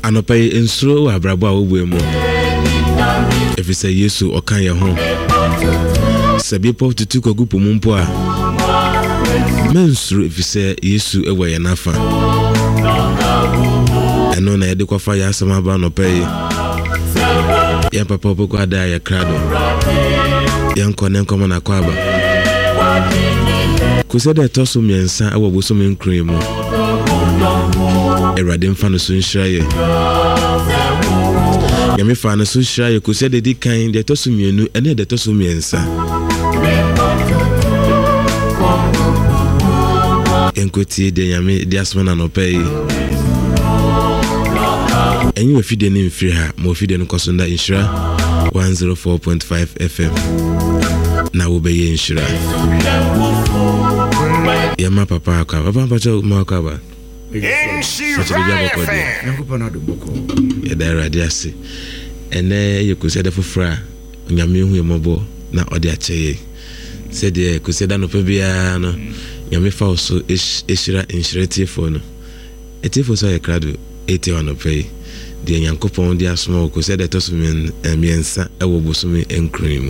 Anopai ensuro abrabo a obuemu. Efise Yesu okan ye ho. Sabipo tutu kogupo mumpo a. Mensuro efise Yesu ewe ye nafa. Eno na yede kwafa ya asama ba anopai. Ya papa opoko ada ya krado. Ya nkone nkoma na kwaba. Kusede toso miensa awo boso menkremu. Erade mfano so nhiraye. Yame fa na so nhiraye kusede di kan de toso mienu ene de toso miensa. Enkoti de yame di asma na no pay. Enyi ofide ni mfiri ha, mo ofide no kosonda inshira 104.5 FM. Na wo beye inshira. Yama papa aka, papa pacho ma aka ba. Nyankopana do boko. Ya da radio ase. Ene ye kusede fofra, nyame hu yemobo na ode acheye. Sede kuseda no pebia no, nyame fa oso eshira inshirati fo no. Etifo so ye krado 81 no pay. De Nyankopon dia asoma kusede tosumen miensa ewo bosume enkrimu.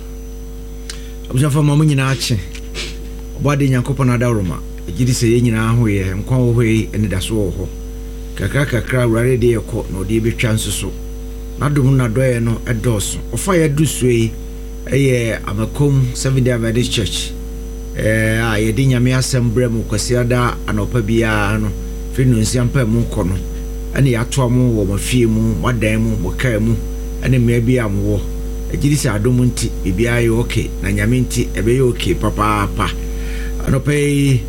Obujafa mamu nyina ache. Obade Nyankopon adaroma. Ejidi se ye nyina ho ye nkwa wo hwe ene da so ho. Kakra wurare de yekọ na ode betwa nsoso. Na dum na doye no edoso. Ofa ye dusue eye Amakom 7 Day Adventist Church. Ye de nyame assemble mu kwasiada anopa bia no. Fi no nsiampa mu kọ no. Ene ya to amu wo mafie mu, wadan mu, bokai mu. Ene me bia amwo. Ejidi se adom nti bibia ye okay na nyame nti ebe ye okay papa. Anope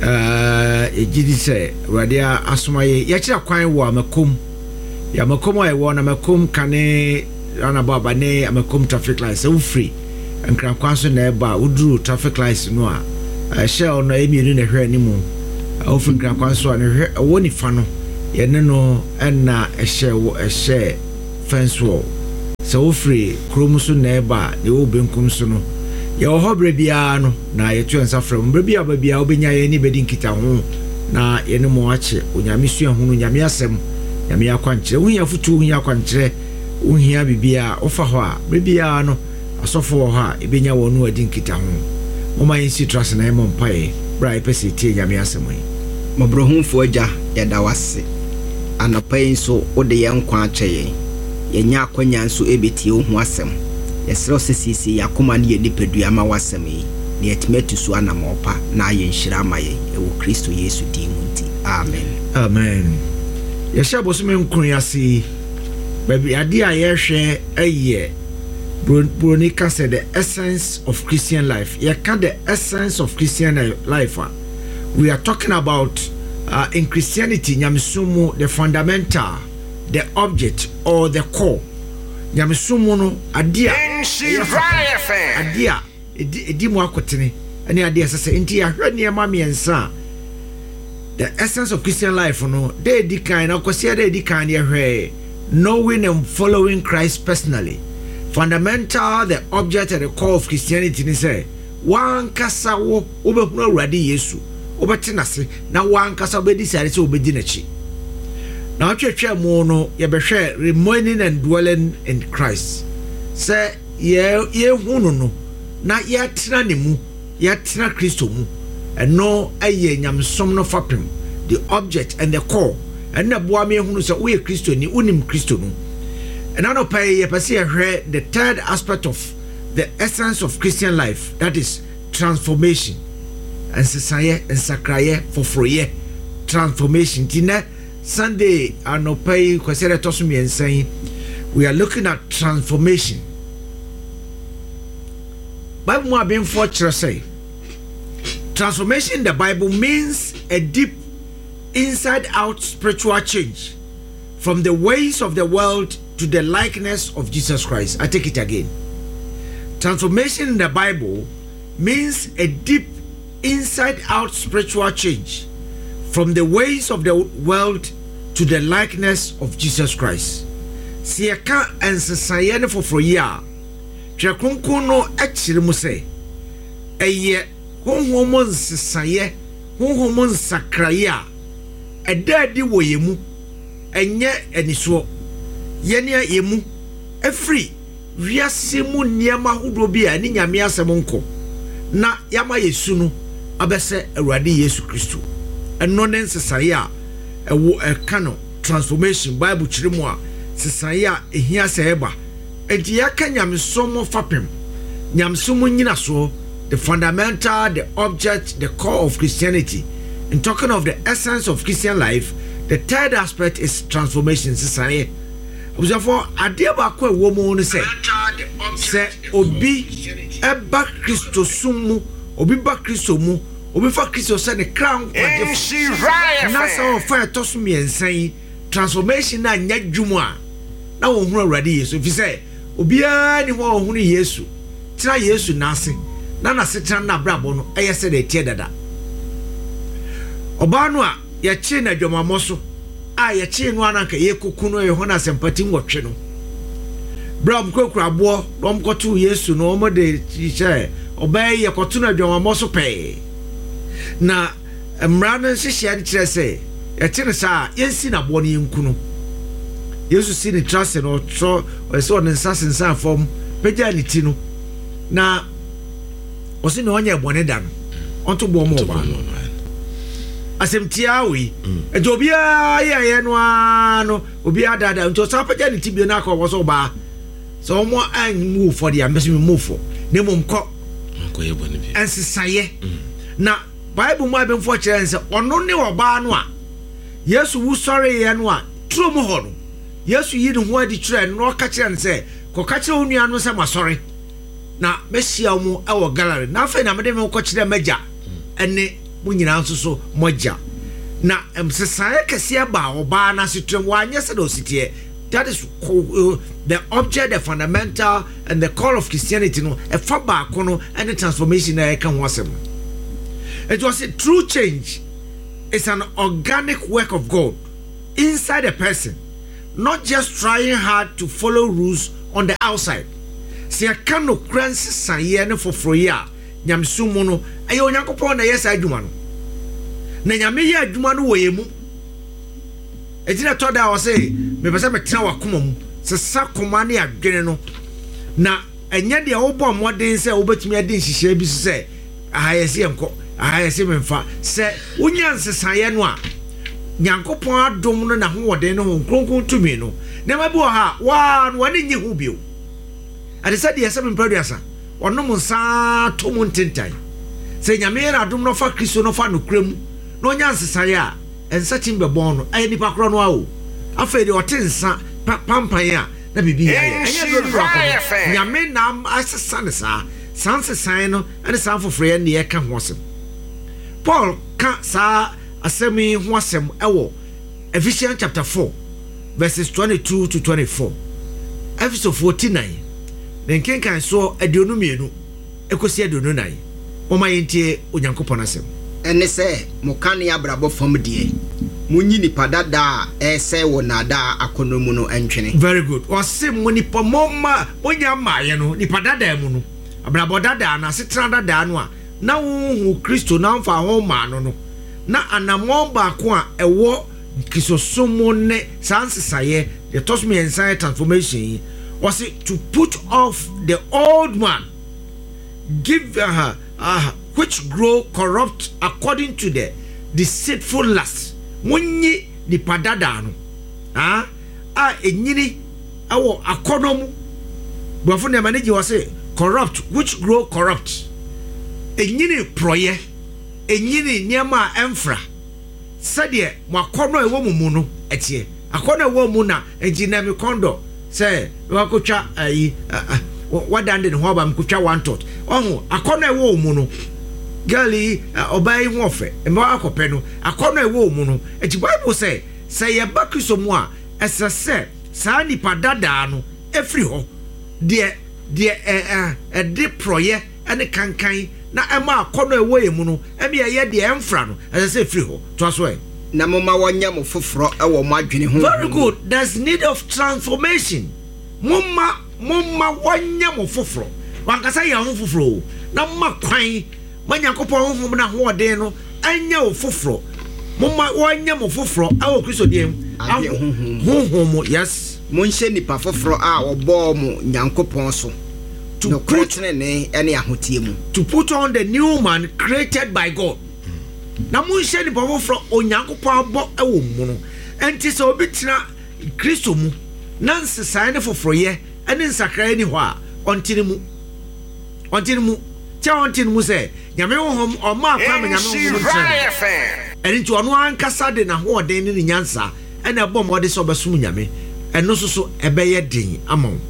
ejidi se radia asomaye ya kira kwan wo Amakom ya Amakom ayi wo na Amakom kane ana baba ne Amakom traffic lights so free nkran kwan so na eba uduru traffic lights no a shell no emienu na hwe animu ofu nkran kwan so na hwe wo ni fa no ye ne no na ehye fence wall so free krom so na eba de wo benkum so no ya ohobre bia no na yetu ensafra mbre bia ba bia obenya ye ni bedi nkita ho na ye ne mo ache onyame sua ho no nyame asem nyame akwankyere wo hia futu wo hia akwankyere wo hia bibia ofa ho a bre bia no asofo ho a ebenya wo no adi nkita ho moma yin citrus na emo mpae bra epese tie nyame asem yi mabrohunfo agya ya dawase anapai so ode ye nkwa akyeye ye nya akwanya nso ebetie ho asem yesro sisi yakoma ne yedipadu ama wasemi ne yetimetu so anamopa na ye nhira amaye ewo Kristo Yesu din nti amen yesha bosume nkun yasi baby ade a yehwe eye Bronika said the essence of Christian life. The essence of Christian life. We are talking about in Christianity nyamisumu the fundamental, the object or the core. Nyamisumu no adia adia edi mu akotene ene adia sese enti ahwe ne ma miensa. The essence of Christian life no dey di kind na kwese dey di kind ahwe knowing and following Christ personally. Fundamental, the object and the core of Christianity ni say one kasa wo obehunu awurade Yesu obetenase na one kasa obedi sare se obedi nachi na atwetwe mu no ye behwe remaining and dwelling in Christ say ye hunu no na ye tena ne mu ye tena Kristo mu eno aye nyamsom no fapem the object and the core and na boa me hunu say wo ye Kristo ni unim Kristo no. And I know the third aspect of the essence of Christian life, that is transformation. And society and sakraye for free transformation. Tina Sunday I know pay kwesere tosumi and saying we are looking at transformation. Bible mo being fortunate say transformation in the Bible means a deep inside out spiritual change from the ways of the world to the likeness of Jesus Christ. I take it again. Transformation in the Bible means a deep inside out spiritual change from the ways of the world to the likeness of Jesus Christ. Siaka and Sasayane for ya Trakunkuno actually must say a year homon Sasaye homon Sakraya a daddy woyemu enye eniso yene yemu every wiase mu niema hodo bi a ni nyame asem nko na yama yesu no abese awurade Yesu Kristo eno ne nsesare a ewo ekano transformation bible chirimu a sesare a ehia se eba enti yaka nyamesom fapem nyamesom nyina so the fundamental, the object, the core of Christianity. In talking of the essence of Christian life, the third aspect is transformation. Therefore, adiaba kwa woman say obi eba Christo sumu, obi ba Christo mu, obi fa Christo say the crown. Nasa o fa tosumi ensan transformation na nya dwuma na wo hu awurade Yesu. Fi say obi a ni ho hu ni Yesu. Tira Yesu nase. Na setan na brabo no eyese de tie dada oba no a ye chi na dwamamo so a ye chi no ananka ye kuku no ye ho na sempati nwotwe no bram kwakura bo dom kotu Yesu no mo de chiche oba ye kotu na dwamamo so pe na mra no hihia de kire se ye chi ne sa yensi na bo no yenku no Yesu si ni trust no so o ne nsasensan fom peja ni ti no na osi no onye bone da no onto bo mo ba asemtia we ejo bia ye no ano obi adada nto sa paja ni tibio na akọ so ba so mo an move for the ambassador move for ne mom ko ye bone bi ensesaye na bible mo abem for kire nse ono ne oba no a Yesu wu sorry ye no a tro mo ho no Yesu yi ne ho adi kire no ka kire nse ko ka kire onua no se ma sorry na mesia mu ewo gallery na afa na mede me ko kire magya ene mu nyina nso so mogya na emsesaye kese ba oba na sitrem wa anya se do sitie. That is the object, the fundamental and the core of Christianity no e fa ba kono and the transformation na e kan ho asem. It was a true change. It's an organic work of God inside a person, not just trying hard to follow rules on the outside. Se aka no kranse saye ne foforoye a nyamsumu no aye onyankopon na yesa adwuma no na nyame ye adwuma no woyemu ejina toda o say me pese me tena wakoma mu se sakoma ne adwene no na enye de wo bɔ moden se wo betumi ade nhihye bi se ahayese enko ahayese memfa se wonyanse saye no a nyankopon adom no na ho woden no ho kronkron tumi no na mabi wo ha wa no ne nyi hu bio. Ade said yes seven producer ono mo sa to mo ntentan se nyame na adom no fa Kristo no fa no krem no nya nsesare a ensa timbe bon no ayi nipa kro no a o afa de otensa pampan a na bibi ya enye do kro akọ nyame na asesa ne sa sansesan no ene san foforo ne ye ka ho asem Paul ka sa asemi ho asem ewo Ephesians chapter 4 verses 22 to 24 Ephesians 49 Nenken kan so aduonu mienu ekosi aduonu nan oma yentie onyankopon asem ene se mokane abrabo fam die munyi nipa dada ese wonada akonomu no entwene. Very good. Ose mo nipa momma onya maaye no nipa dada mu no abrabo dada na setra dada no a na wo Kristo na mfa ho ma no na anamon ba ko a ewo kisosomo ne sansesaye the tosme inside transformation was it to put off the old man, give which grow corrupt according to the deceitful lust. Munyi ni padada no. Enyini awo akonomu. Bwafo ne manage was say corrupt, which grow corrupt. Enyini proye, enyini niama emfra. Sadie mwakono ewo mu no etie. Akono ewo mu na enjina mi kondo. Say wakutwa ayi wadande ne ho ba mkutwa one tot oho akona ewo mu no gali obai ho ofe me akope no akona ewo mu no eti Bible say ye ba Kristo mu a esese sa nipa dada no efri ho de de proye ene kankan na ema akona ewo emu no eme ye de emfra no esese efri ho to aso e na mama wanya mo foforo ewo mo adwene ho. Very good. There's need of transformation. Mama wanya mo foforo wankasa ya ho foforo na mama kwan manyankopon ho na ho ode no anya wo foforo mama wanya mo foforo ewo Kristo dem honhom yes monhye nipa foforo a obɔ mo nyankopɔn so to put ne ahotie mu to put on the new man created by God. Na monhye nipa foforo onyankopɔn abɔ ɛwɔ mu no enti sɛ obi tena Kristo mu na nsesae ne foforo ye ɛne nsakra ni hɔ a ɔntene mu tia ɔntene mu sɛ nyame honhom ɔma akwa me nyame honhom ntene ɛne nti ɔno ankasa de na hoɔden ne nyansa ɛna ɛbɔ mmɔde sɛ ɔbɛsom nyame ɛno so ɛbɛyɛ den ama wo.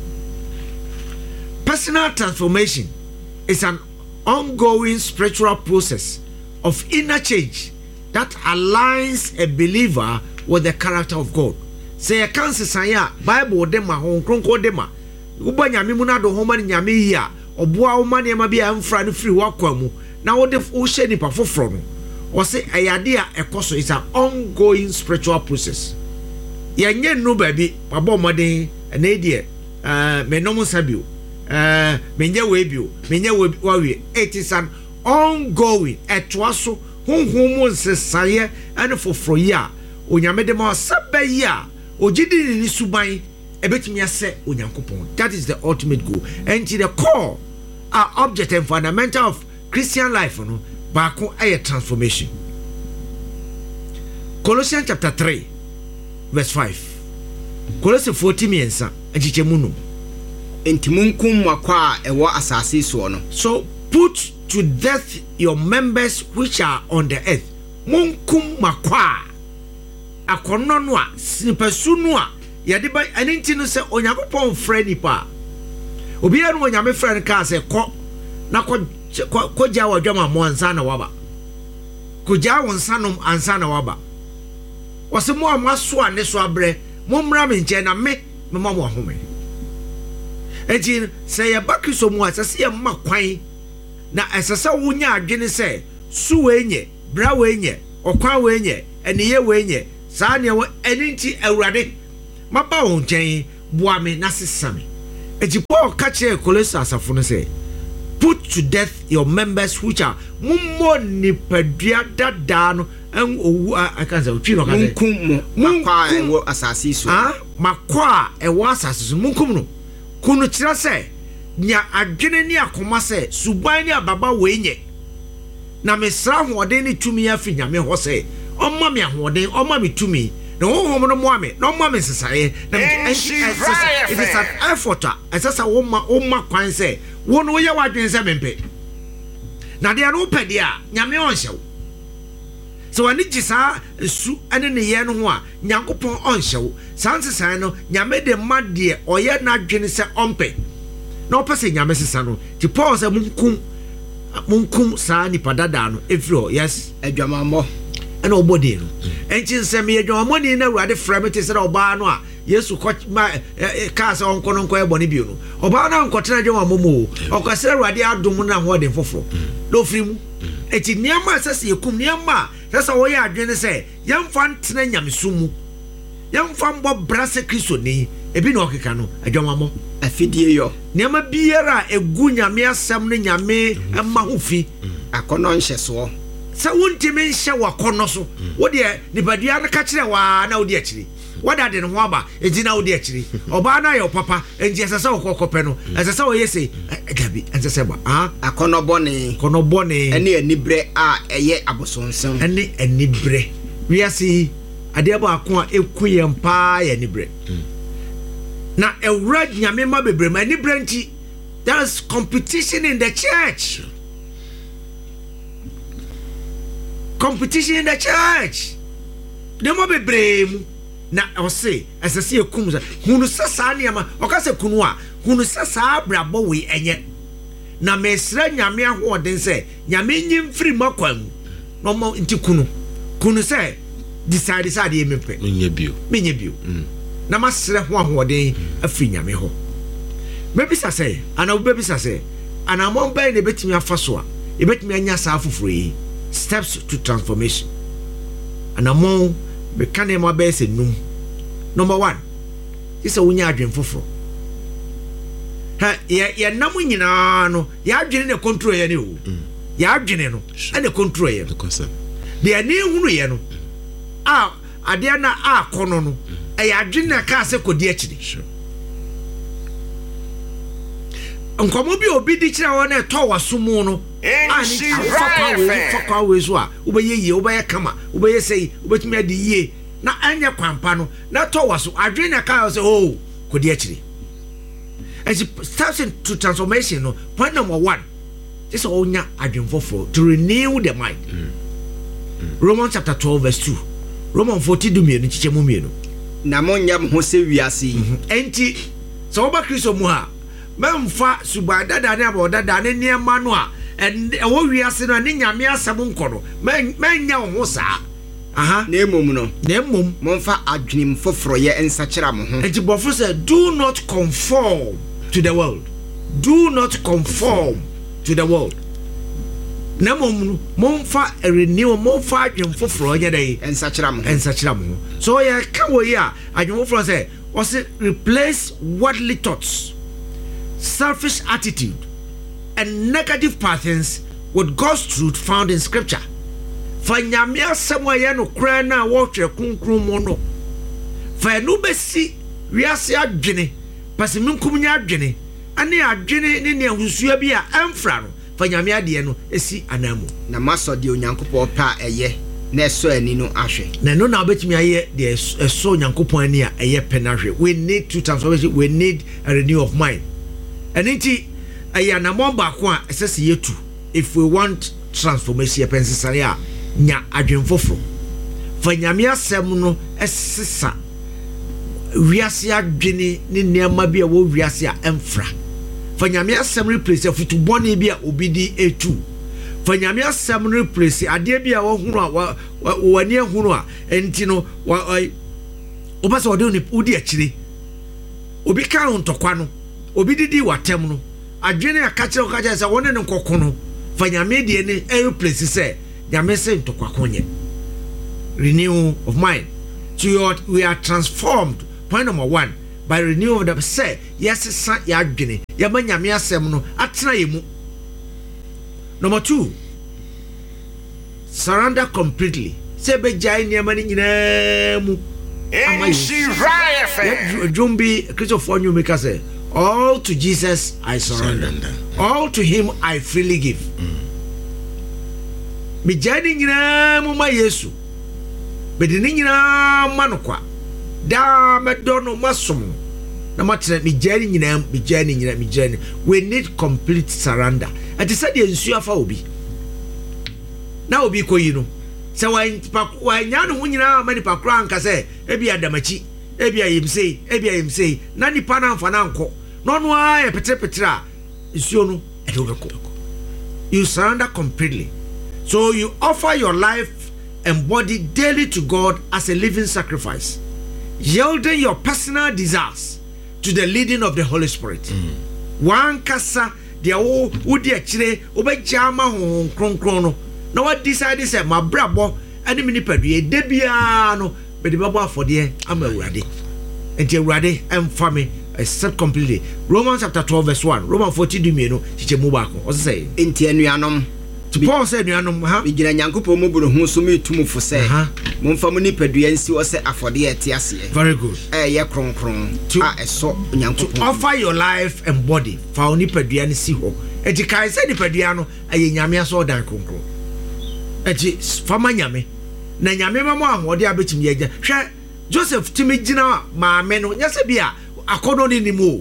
Personal transformation is an ongoing spiritual process of inner change that aligns a believer with the character of God. Say a cancer saya Bible dema hon kronko dema uba nyame mu na do homa nyame yi a oboa wo ma ne ma bia mfra no free wakwa mu na wo de wo hye nipa foforo no wo se ayade a ekoso is an ongoing spiritual process. Yenye no baby babo moden na edie me no musabio menye we bio menye we it is an ongoing etwaso honhom nsesaye ene foforo yi a onyame de ma sabayi a ojidi ni suban ebetimi ase onyankopon. That is the ultimate goal and the core object and fundamental of Christian life no baako aye transformation. Colossians chapter 3 verse 5. Colossians 14 miensa achichemu no enti munkum makwa ewo asase so no. So put to death your members which are on the earth. Munkum makwa akono no a sipasu no a yade ba anenti no se onyankopon frɛ nipa obi ya no onyame frɛ no ka se kɔ na kɔgya wadwama mo ansa na waba kɔgya wonsanom ansa na waba wɔse mo amaso ane so abrɛ mo mmra me nkyɛ na me ma mo ahome enti sɛ yɛ ba Kristo mu a sɛ yɛ ma kwan na ɛsɛ sɛ wonya adwene sɛ su we nye bra we nye ɔkwan we nye ɛneyɛ we nye saa ne wo ɛninti awurade maba wo nkyɛn boa me na sesa me. Eti Paul ka kyerɛ Colossians asafo no sɛ put to death your members which are mummo nipadua dada no en owu aka sɛ otwi no ka sɛ munkum makwa ewo asase so makwa ewo asase so munkum no kunu kyerɛ sɛ nya adwene ne akoma sɛ suban ne ababa we nye na mesra hoɔden ne tumi afi nyame hɔ sɛ ɔma me ahoɔden ɔma me tumi na honhom no moa me na ɔma me sesae na it is an effort ɛsɛ sɛ woma kwan sɛ wo no woyɛ wadwen sɛ mempɛ na deɛ no wopɛ deɛ a nyame ɔnhyɛ wo sɛ wɔne gye saa su ne ne yɛ no ho a nyankopɔn ɔnhyɛ wo saa nsesae no nyame de ma deɛ ɔyɛ n'adwene sɛ ɔmpɛ na ɔpɛ sɛ nyame sesa no nti Paul sɛ munkum saa nipa dada no ɛfiri hɔ yes adwamammɔ ɛna ɔbɔ den no ɛnti nsɛm yɛ adwamammɔni na awurade frɛ me te sɛ ɔbaa no a Yesu kaa sɛ ɔnkɔ no nkɔ ɛbɔ ne bio no ɔbaa no ankɔtena adwamammɔ mu o ɔkɔsɛ awurade adom no ahoɔden foforɔ na ɔfiri mu ɛnti nneɛma a ɛsɛ sɛ yɛkum nneɛma a ɛsɛ sɛ wɔyɛ adwene sɛ yɛmfa ntena nyamesom mu yɛmfa mbɔ bra sɛ Kristo ni ebi na ɔkeka no adwamammɔ afidie yɔ nneɛma biara a egu nyame asɛm no nyame ɛma ho fi akɔnɔ nhyɛsoɔ sɛ wontimi nhyɛ wakɔnɔ so wodeɛ nipadua no ka kyerɛ waa na wodi akyiri wada de ne ho aba enti na wodi akyiri ɔbaa no ayɛ papa enti ɛsɛ sɛ wokɔkɔpɛ no ɛsɛ sɛ wɔyɛ sɛ gabi ɛnsɛ sɛ ba akɔnɔ bɔne ɛne aniberɛ a ɛyɛ abosonsom ɛne aniberɛ wiase adeɛ baako a ɛku yɛn paa yɛ aniberɛ na ɛwura nyame ma bebree ma aniberɛ nti there is competition in the church. Competition in the church. Nemo be bremu na ose esese ekum sa hunu sasa niama okase kunu a hunu sasa brabo we enye na mesra nyame ahoɔden sɛ nyame nyi mfiri makwam no mo nti kunu sɛ decide sɛ ade emepɛ menye bio na masrɛ ho ahoɔden afiri nyame hɔ mebisa sɛ ana wobebisa sɛ ana mo mba ne betimi afa so a ebetimi anya saa foforo yi steps to transformation and among the kind of base num. Number 1 is a wunya adwen foforo ya namu nyina no ya adwene ne control ye ne o ya adwene no e ne control ye de ani hunu ye no ade na akono no e ya adwene na ka se kodi akiri nkomo bi obi di kira won na to wasomu no ani fakwa we so a ubeye ubeye kama ubeye sei ubetumi adi yie na anya kwampa no na to waso adwene na ka se oh kodi akiri as it starts into transformation no point number 1 this onya adwemfofo to renew the mind. Romans chapter 12 verse 2 Romans 40 dumienu chichemu mienu na monya ho se wiase enti so oba Kristo mu ha memfa subadada ne abodada ne niema no a wo wiase no ne nyame asem nkono menya ho saa na emom momfa adwenem foforo ye ensakira mo ho enti bofo say do not conform to the world, do not conform to the world. Na momfa renew momfa adwem foforo nya dai ensakira mo so ya ka wo ya adwem foforo say was replace worldly thoughts, selfish attitude and negative patterns with God's truth found in scripture. Fa nyame asem aye no kra na wo hwe kunkun mo no fa no besi wiase adwene pasiminkum nya adwene ane adwene ne ne ahusua bi a emfra no fanyame ade no esi anamu na maso de onyankopon pa eye na eso ani no ahwe na no na obetimi aye de eso onyankopon ani a eye penahwe. We need to transformation, we need a renewal of mind. And enti aya na momba ko a esese yetu if we want transformation pensesare a nya adwenfoforo fanyame asem no esesa wiase adwene ne niam bi a wo wiase a emfra fanyame asem replace afutu bone bi a obidi etu fanyame asem replace ade bi a wo hunu a wani hunu a enti no obasa ode odi akire obi ka ntokwa no obi didi watem no adwene akache se woni ne nkoko no fanyame de ne replace se nyame se ntokwa konye. Renew of mind. So we are transformed. Point number 1 by renewal of the say yes san ya adwene ya manyame asem no atena yemu. Number 2, surrender completely. Say be jai niam ni nyina mu Jumbi Christopher New Maker say all to Jesus I surrender. All to him I freely give. Me jai ni nyina mu ma Yesu be de ni nyina manokwa da medono masom na matre me jani nyina we need complete surrender. Ati said the ensu afa obi na obi koyi no se wa nya no nyina mani pakra anka se ebi adamachi ebi ayemsei na nipa na amfa na anko no no a petre ensu no edobeko. You surrender completely, so you offer your life and body daily to God as a living sacrifice, yielding your personal desires to the leading of the Holy Spirit. One kasa dia wo udi akire obejama ho kronkron no na what decide say my brabo ani mini padue de bia no be de babo afode am awurade enti awurade emfa me accept completely. Romans chapter 12 verse 1 Romans 40 dumienu chichemu ba ko o say enti anuanom Paul said anuanom ha bi gina nyankopon mu buru hu so me tumufo say momfa mu ni padua nsi o say afode ete ase. Very good. Ye kronkron a eso nyankopon offer your life and body fa oni padua ni si ho enti kai say ni padua no aye nyame aso dan kronkron enti fama nyame na nyame ma mo ahode abetimi ye gya hwe Joseph timi gina maame no nya se bia akodo ni nimu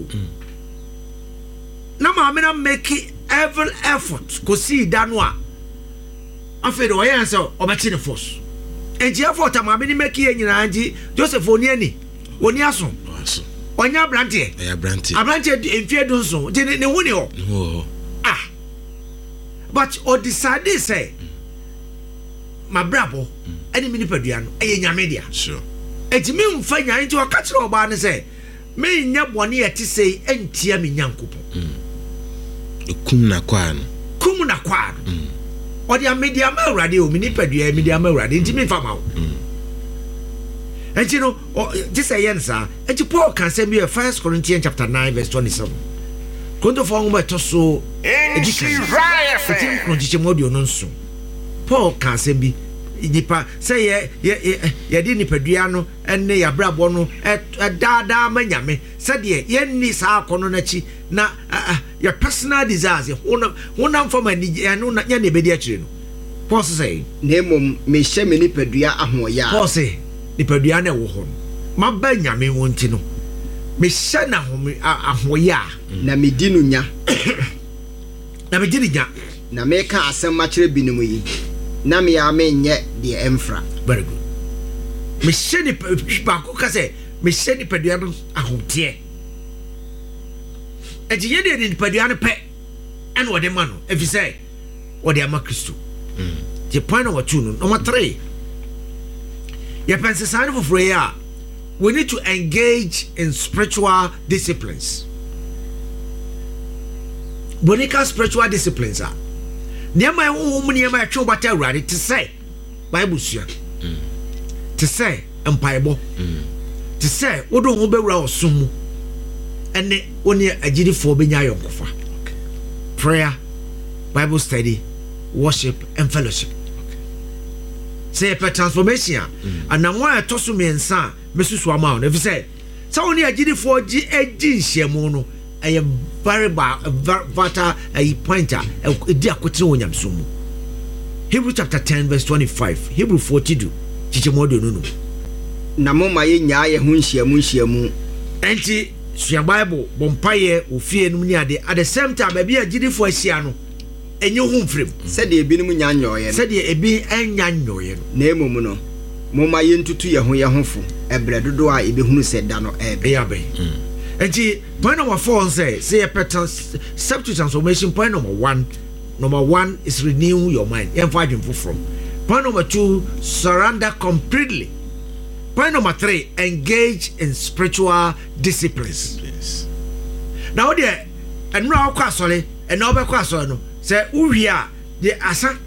na maame na make every effort ko see dano a afedo o yan so obeti ne force enti effort maame ni make ye nyina anji Joseph oni ani oni aso onya brante enfie dunso ne huni ho but o decide say my brabo any mini padua no eye nyame dia sure enti me mfa nya nti o ka kire oba ne say me nya bone yeti say entia me nyankopon kum na kwa no odi amedia ma urade o mini padua media ma urade nti me mfa ma wo enti no just say yensa enti Paul can say me 1 Corinthians chapter 9 verse 27 kondo fo ngoma to so enti no chiche modio no nso Paul can say bi nipa say ye di nipadua no enne ya brabo no daadaa manyame said ye ni saa akono na chi na your personal desires wonam from ani no na nya ne bedi akire no Paul say nemom me hye me nipadua ahoya Paul say nipadua na wo ho ma ba nyame wonti no me hye na ahoya na me di no nya na me di nya na me ka asem ma kire binom yi na me ya me nye de emfra very good me hye ni ba ko ka say me hye nipadua no ahotie ejiye de nipadua no pe ene wo de ma no efi say wo de ama Kristo the point number 2 no number 3 your pensesane for prayer we need to engage in spiritual disciplines bonika spiritual disciplines are niema wo niema atwe obata awurade te say bible sua te say empaibo te say wodo ho bewura osum ene oni agidifo benya yonkofa prayer bible study worship and fellowship say per transformation and na one to so mensa mesusu ama no if say oni agidifo gi agi nhyiamu no a very vital a pointer di akotre wonyamsomu Hebrew chapter 10 verse 25 Hebrew 42 chichemodo no na moma ye nyaa ye ho nhyiamu enti sua bible bompaye ofie no ni ade at the same time ba bia agidifo ahia no enye ho mfrem said ye binom nya nyoye said ye ebi enya nyoye na emom no moma ye ntutu ye ho fo ebre dodo a ebehunu seda no ebe ya be enti point number 4 say a pattern substitute transformation point number 1 is renew your mind enfadwem from point number 2 surrender completely point number 3 engage in spiritual disciplines now there and no kwasole and no be kwasole no say uhia de asa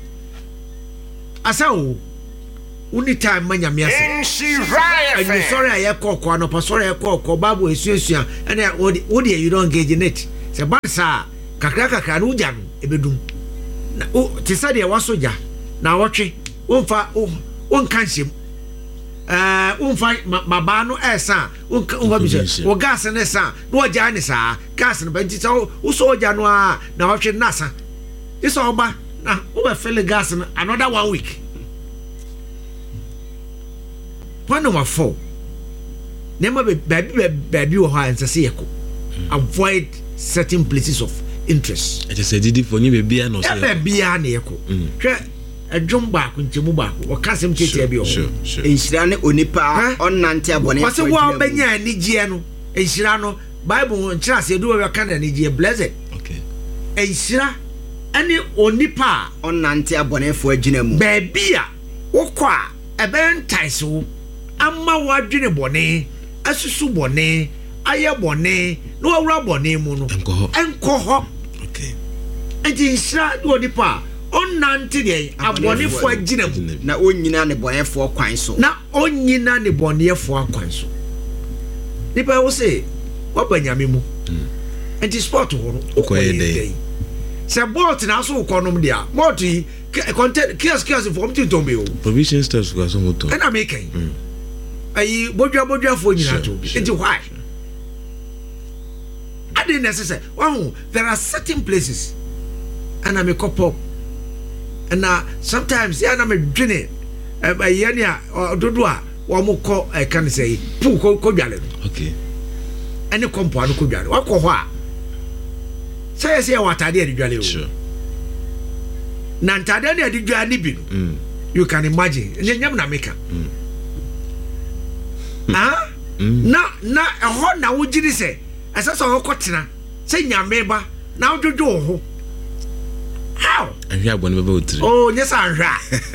o uni time manya miase and sorry I kokko no pa sorry kokko babu esuesua and what you don't engage in it say bad sa kakra no uja no ebedum na o ti sa de wasoja na wotwe wonfa wonka nhyem wonfa maba no esa wonfa bi wo gas ne sa no oja ne sa gas no banti sa wo so oja no a na wotwe nasa this oba na wo be fill gas no another 1 week. Point number 4 nema baby wo ha nsese yeko avoid certain places of interest I just said did for you baby no say baby na yeko hwe adwom ba ko nchemu ba ko wakasem tete bi o enhyira ne onipa onnante abone wase wo benya anigye no enhyira no bible nkyira se do we ka na anigye blessed okay enhyira ani onipa onnante abone fo agina mu baby a wokọ a ebentais wo amma wadwene bone asusu bone aye bone no awura bone mu no enko ho okay enti nhyira do onipa onnante de abonefo agina mu na onyina ne bonefo kwan so nipa wo se wabanyame mu enti sport ho no okoyede se bolt na so konom dia bolt content kias for mti tombe o provision steps go so moto and American ayi bodwa fo nyina to enti why I didn't necessary there are certain places and I make up and sometimes ya na me dwene ye ne dodo a wo mo ko can say pu ko dwale okay any compo no ko dwale wa ko ho a say watade e dwale o sure na ntade ne de dwale bi you can imagine nyam na meka na ho na wo giri se asasa ho kotena say nyame ba na wo dodo ho how and you are going to be able oh yes anhwa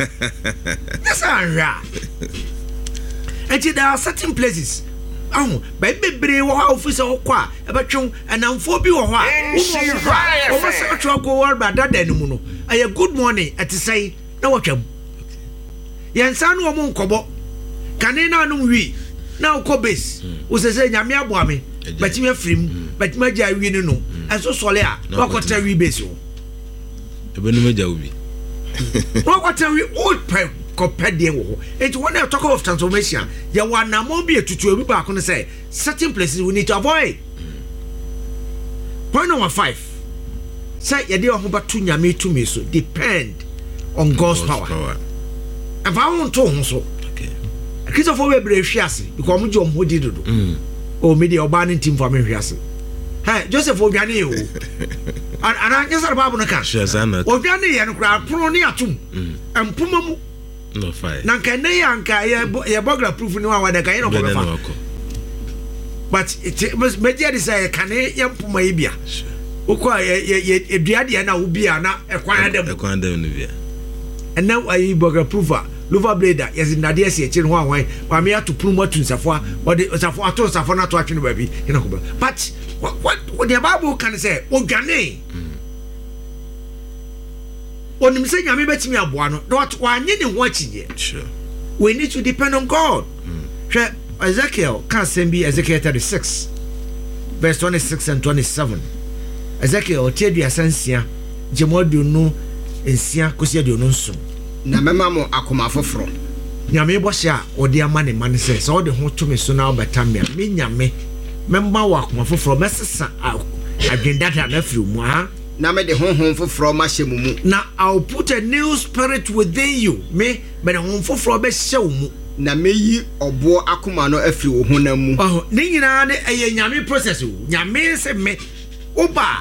and there are certain places bebre wo ha office wo kwa e betwe anamfo bi wo ho a wo ba se atwa go war ba dada mu no aye good morning ati say na wo twam yensa no wo nkobo kane na anum wi na wo base wo se nyame aboame batime afrim batime agya wi ni no enso sole a wo kwata wi base wo ebenu meja obi wo kwata wi old kɔpɛ deɛ wɔ hɔ enti when I talk of transformation yɛ wɔ anamɔ bi etutu obi baako no sɛ certain places we need to avoid. Point number 5 say yɛde ɔho bɛto nyame tumi so depend on God's power. And I won't tell him so. Christopher bebree hwe ase because ɔmo gye ɔmo di dodo. O me de ɔbaa ne team for me hwe ase. Hey Joseph obiane o. Ana nyesa the Bible no ka. Obiane ye no kra prono ne atum. Empoma mu. No fire. Na nka ne ya nka ye burglar proof ni wa wada ka ye no ko fa. But it was media say ka ne ye mpoma ye bia. Ukwa ye eduade na wo bia na ekwan dem. Ekwan dem no bia. And now I burglar proofer. Lova blader yes in nadia se echi ho anwan ma me ato prumo tu nsafo or the nsafo ato nsafo na to atwe no baabi you know but what the Bible can say odwane onim se nyame betimi aboa no not wanye ne ho achiye sure we need to depend on God. Hwe Ezekiel can send be Ezekiel 36 verse 26 and 27 Ezekiel tedua sansia jemodu no ensia kosia de no nso na mema mo akoma foforo nyame bɔhye a ɔde ama ne man sɛ sɛ ɔde ho to me so na ɔbɛtamia me nyame memba wɔ akoma foforo mɛsesa adwendata na firi mu ha na me de honhom foforo ma hyɛ mu mu na I'll put a new spirit within you me de honhom foforo bɛhyɛ wo mu na meyi ɔbo akoma no afiri wo honam mu ne nyinaa ne ɛyɛ nyame process wo nyame sɛ me oba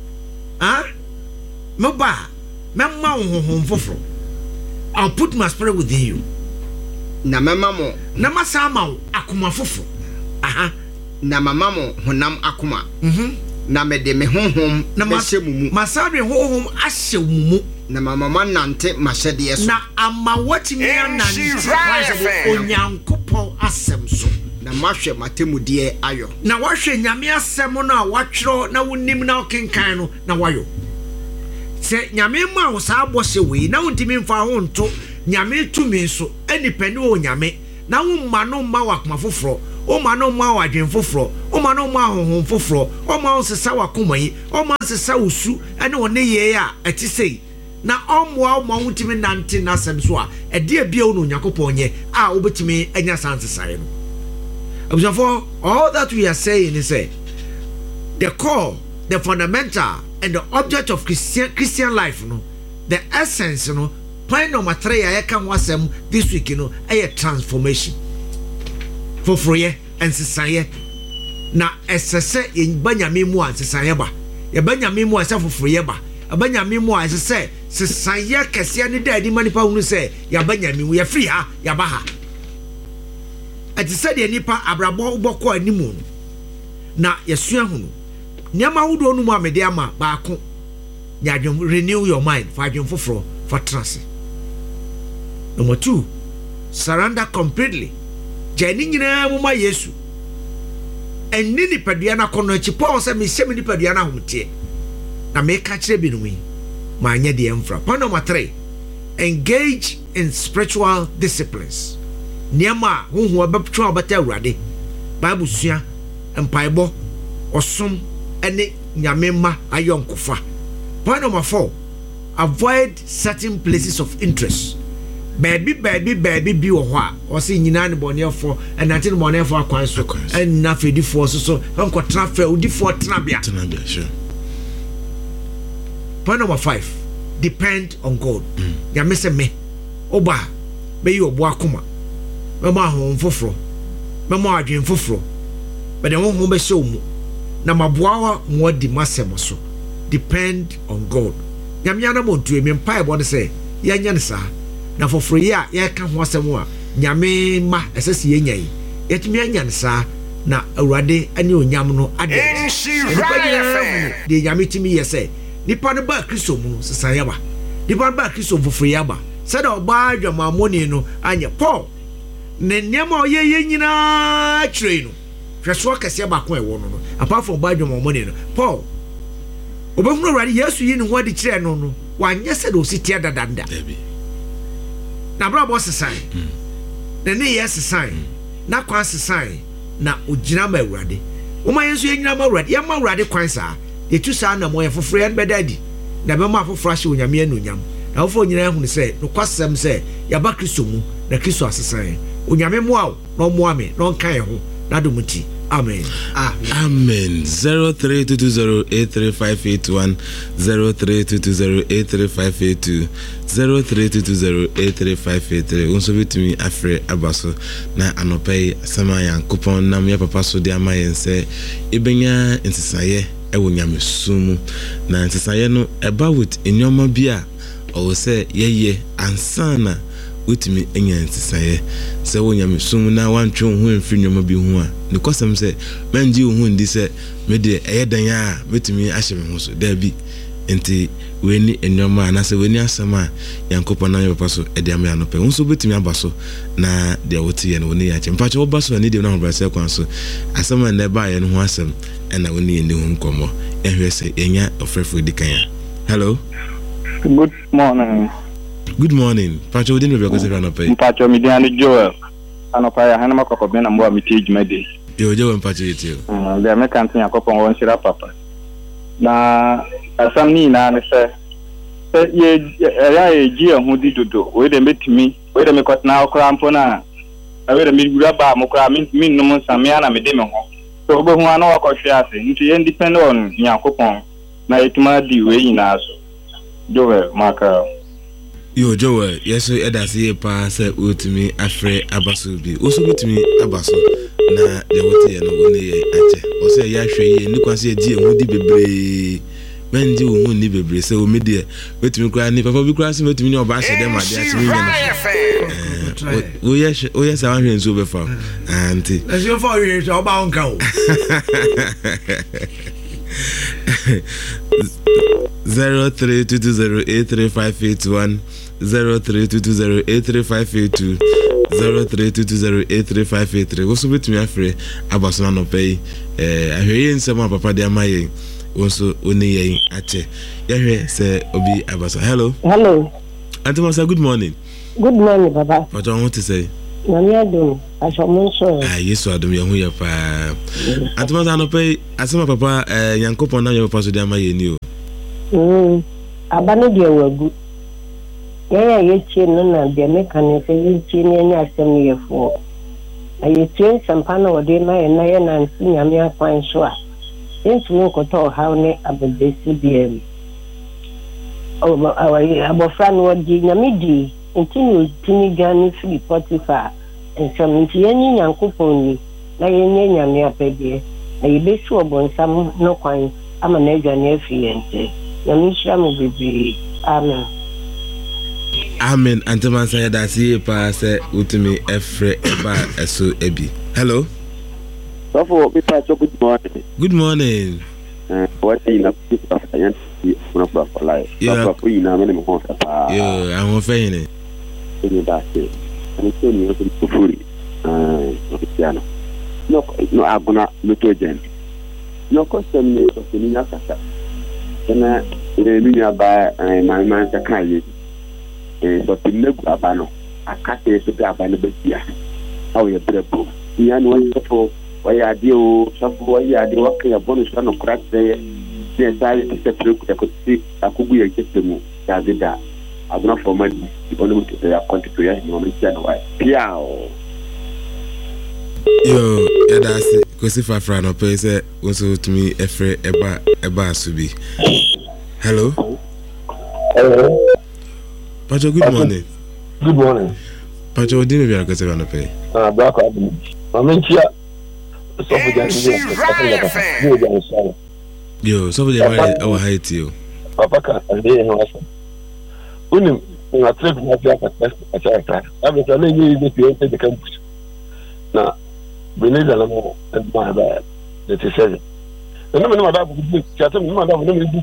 meba memma wo honhom foforo I'll put my spirit within you. Na mama mo. Na masama akuma fofo. Aha. Na mama mo honam akuma. Na me de me honhom na mahye mumu. Masabe honhom ahye mumu. Na mama nante mahyede so. Na ama watimi anante onyankopon asem so. Na mahwe matemude ayo. Na wahwe nyame asem no a watwero na wonim na okenkan no na wayo. Se nyame ma wo sa abose we na wontimi mfa ho nto nyame tumi so anipani o nyame na wo ma no ma wakoma foforo o ma no ma wadwen foforo o ma no ma honhom foforo o ma sesa wakoma yi o ma sesa usu ene one ye a etisei na omwa o ma wontimi nante na asem so a ede bia wo no nyakopon nye a obetimi anya sansesare no abusafo all that we are saying is say the core the fundamental and the object of Christian life no the essence no point number 3 I can wasem this week no a transformation for free and sisaye na esese in banyame mu an sisaye ba ye banyame mu ase for free ba banyame mu ase se sisaye kese ne da di manipa hunu se ya banyame mu ye free ha ya ba ha ati se de nipa abrabo boko animu na yesua hunu nyama wudo no mu amede ama baako nyadwom renew your mind for adwom foforo for trance. Number 2 surrender completely jani nyina mu ma Yesu enni ni padua na kono achi Paul say me hyem ni padua na homte na me ka kire bi no wi ma anya de emfra. Point number 3 engage in spiritual disciplines nyama honho abetwa obata awurade Bible sua empaibo osom ene nyamema ayonkofa. Point number 4 avoid certain places of interest baby bi wo ho a o se nyina ne bonefo enante ne bonefo akwan so en na fedifo so enko transfer udifo tenabia sure. Point number 5 depend on God. Ya mese me oba be yi obo akoma me ma ho foforo me ma adwen foforo be de ho be se omu na maboa mo di masem so depend on God. Nyame ana mo ntu me mpa e bo de se ya nya ne sa na foforo ye a ye ka ho asem a nyame ma esese ye nya yi yetimi anya ne sa na awurade ane onyam no ade de nyame timi ye se nipa ne ba Kristo mu sesa ye ba nipa ba Kristo foforo ye ba se da oba adwamamoni no anya Paul ne nyama ye nyina kire no hweso kase ba ko e wo no apart from ba adwamamoni no Paul obehunu awurade Yesu yi ne ho ade kire no no wanye se do sitia dadanda na bra bo sesan na ne yes sesan na kwan sesan na ogina ma awurade wo ma Yesu yenyina ma awurade ye ma awurade kwan sa ye tu sa na mo ye foforo ye bedadi na be ma foforo ahye onyame anunyam na wofo nyina hu sɛ no kwasɛm sɛ yaba Kristo mu na Kristo asesan onyame moa no moa me no nkan ho na do muti amen amen 0322083581 0322083582 0322083583 unso bitumi afre abaso na anopai sama yankopon nam ya papa so de amayen se ebenya nsesaye ewo nyamesumu na nsesaye no eba with enyoma bia o se yeye ansana utimi enya nsesaye se wo nyamesumu na wantwe ho emfiri nyoma bi ho a ne kosam se manji ho ndi se me de eyedan a metimi ahye me ho so da bi enti weni enyoma na se weni asama yankopon na papa so e de ama no pe unso betimi abaso na de wotie no woni ya che mpacho obaso ni de na hobrase kwan so asama na ba ye no ho asem e na woni ni ho nkomo ehwe se enya ofrefo dikan. Hello, good morning. Good morning. Pacho we didn't be because no pay. Pacho me dey Joel. Anopa ya hana makoko be na mbo amiteji mede. Yo Joel Pacho yetio. They make kantin yakopon won shira papa. Na asam ni na ne se ye ya eji ehun di dodo. We dey metimi, we dey mekot na okra mpo na. We dey mi gura ba mokra min no nsame na me de me ho. So obo hu ana wakɔhwe ase. Nti ye depend on yakopon na etuma di we nyina so. Joel maka. Yo Joel, yes edasi pa se utimi afre abaso bi. Oso utimi abaso na de wote ye no woni ye ache. O se ya hwe ye ni kwase edi ehun di bebre. Menji ohun ni bebre se o me de wetimi kra ni papa bi kra se wetimi ni oba hye dem ade atimi nya no. O yes I want nso be fa. Auntie. Let's go for you so oba onka o. 0322083581 0322083582 0322083583 woso betumi afre abasona no pay ahweye nsema papa de amaye wonso oni yen ache yehwe se obi abasa. Hello Auntie Masa, good morning. Good morning baba. What do you want to say? Nami adum ashomunso Yesu adum ye hu ye pa Auntie Masa no pay asema papa yankopon na ye papa so de amaye ni o abano de wagu ya yechi no na de meka ne se yechi ne nya asem yefo ayechi sampana wode na ye na nsi nyame akwan so a yentu nkoto ha ne abodesi biem abofra no wodi nyame di ntini tini gani free Potiphar ensam nti yenyi nyankopon ni na yenye nyame apedie na yebesu obonsam no kwan ama na adwane afiyente yamishira mu bibi. Amen. Amen. Auntie Masa ya dasi pa se utumi efre eba eso ebi. Hello. So for good morning. Good morning. What in a piece of science for life. So for you na me mo fa. Yo, I'm fine. Ni da se. Ani so ni o so furi. Cristiano. No agona metogen. No custom ni so ni na kasa. Na mi ya ba my sakai. But the leg abano. Akate so ga abano betia. How you brebo. Ya no so why adio so why adio okay bonus no crack there. They say it's a trick that could see akugu ye kitemu. Ya dida. Agona for my only to the account to ya no me no why. Piao. Yo, edasi kosi fafra no pe se wonso tumi efre eba asubi. Hello. Pacho, good morning. Good morning. Pacho, didn't be a good no pay. Black Adam. I'm in here. Yo, so they are our height to you. Papa, and they know us. Unim, in a trip, not like a test. I'm telling you, if you enter the campus. Now, we need a little and my bad. That is it. The number of madam, madam,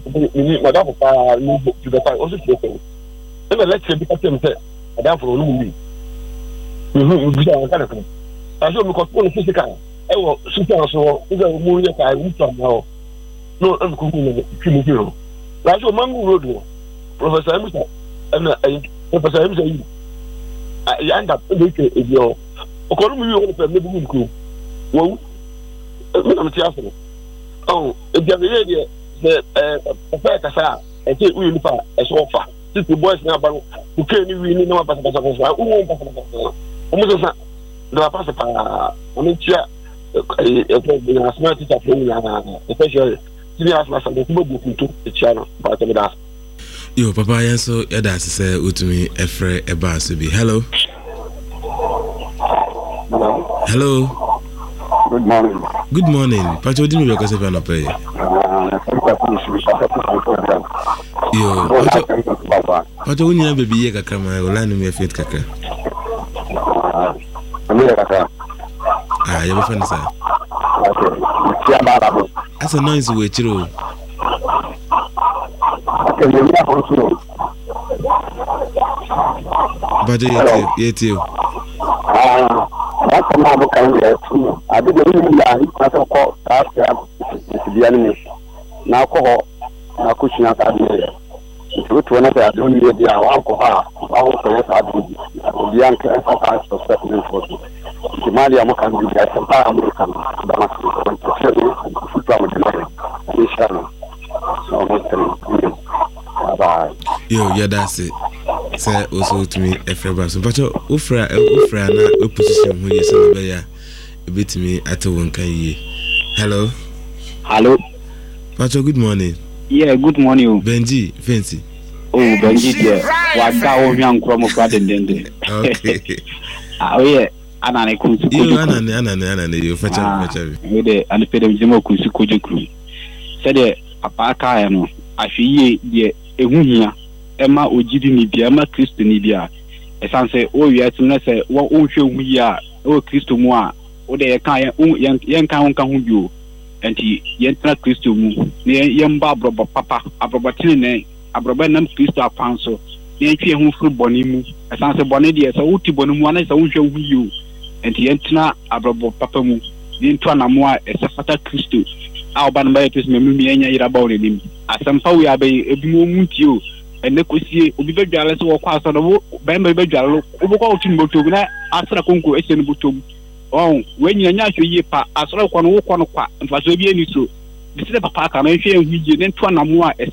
to the park also. And the lecture because them said, madam for me. I show me because physical. I will sit down so either move your car now. No, I'm cooking hero. That's what Mango Road. Professor Emerson and Professor Emerson. I end up if you're according to you, maybe cool. Well, I'm tearful. Oh, if you're the idea that a fair cassa, I take we look at as offer. city boys na ba ku ke ni wi ni na pasa almost sa da pasa pa amicia na smart teacher from na especially senior as na so bu kuntu chiano ba ta da yo papa yanso yada se utumi efre eba so bi hello good morning pacho di mi be ko se fa na pay yo pacho unya baby ye kakra ma wala ni me fit kakra ya be fa ni sa asa noise we chiro Bade yeti that's not what kind of I did the call now call na kushina ka dire to wona ta don ne dia wa ko ha ba ko ya ta do biyan ka ka so settlement for the mali amaka ngi ya ta amurka da ma ko futa mo de inshallah so mo yo yeah that's it say also to me efreba so but ofra na opposition hu yes na be ya ebetimi atewon kan yi hello Pacho, good morning. Yeah, good morning. Benji, fancy. Oh, Benji, dear. What that young chromo garden then? Okay. Oh, yeah. Anna, Kunsu. You, Anna, you fetch up. With the and the Pedro Kunsu Kuju. Said Papa Kayano, I feel ye, a wunya, Emma Ojidi Nibia, Emma Christo Nibia. As I say, oh, yes, and say, what won't show we are, oh, Christo Moa, or they can't, young count you. Enti yentra Kristo mu ne yemba abroba papa abrobotine ne abroba nam Kristo apanso ne yentwe hu furu boni mu esanse boni de so wuti boni mu ana so wohwe hu yi enti yentra abroba papa mu yentu anamo a esafata Kristo a oba nba yetes memu mi enya yira bawle nim asampa wi abai ebimu muntio ene kosie obi bedwale so wokwa so no bemba bedwale obokwa otun botobu na asra konko ese no botobu oh when you nya hwe pa asoro kwa no kwa no kwa mfaso bi ani so bisile papa ka na hwe hu je ne to anamo a ese